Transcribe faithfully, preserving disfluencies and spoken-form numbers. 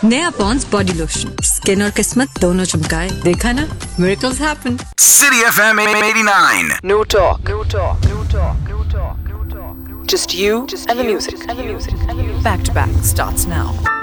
नया Pond's body lotion, skin और किस्मत दोनों चमकाए. देखा ना, miracles happen. City F M eighty-nine. No talk. No talk. No talk. No talk. No talk. Just you and the music. And the music. And the music. Back to back starts now.